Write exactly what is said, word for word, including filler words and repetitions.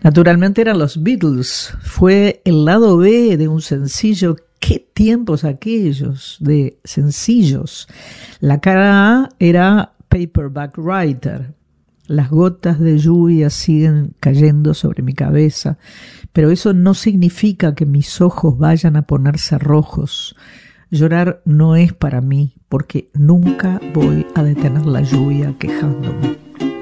Naturalmente eran los Beatles. Fue el lado B de un sencillo. ¡Qué tiempos aquellos de sencillos! La cara A era Paperback Writer. Las gotas de lluvia siguen cayendo sobre mi cabeza, pero eso no significa que mis ojos vayan a ponerse rojos. Llorar no es para mí, porque nunca voy a detener la lluvia quejándome.